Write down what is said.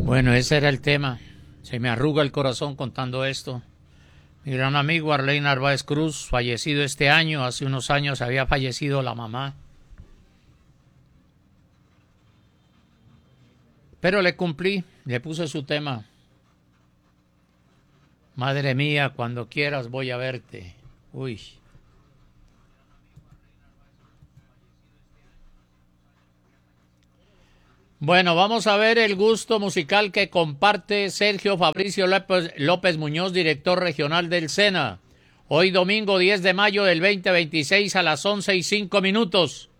Bueno, ese era el tema. Se me arruga el corazón contando esto. Mi gran amigo Arley Narváez Cruz, fallecido este año. Hace unos años había fallecido la mamá. Pero le cumplí, le puse su tema. Madre mía, cuando quieras voy a verte. Uy. Bueno, vamos a ver el gusto musical que comparte Sergio Fabricio López Muñoz, director regional del SENA. Hoy domingo 10 de mayo del 2026 a las 11:05.